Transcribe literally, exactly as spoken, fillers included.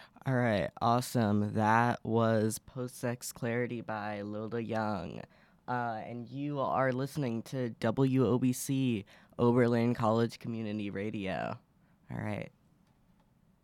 All right, awesome. That was Post Sex Clarity by Lola Young. Uh, and you are listening to W O B C, Oberlin College Community Radio. All right.